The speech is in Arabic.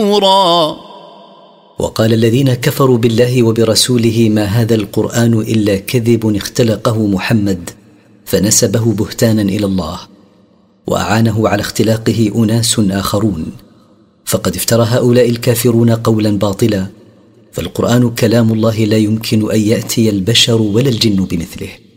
نورا. وقال الذين كفروا بالله وبرسوله ما هذا القرآن إلا كذب اختلقه محمد، فنسبه بهتانا إلى الله، وأعانه على اختلاقه أناس آخرون، فقد افترى هؤلاء الكافرون قولا باطلا، فالقرآن كلام الله لا يمكن أن يأتي البشر ولا الجن بمثله.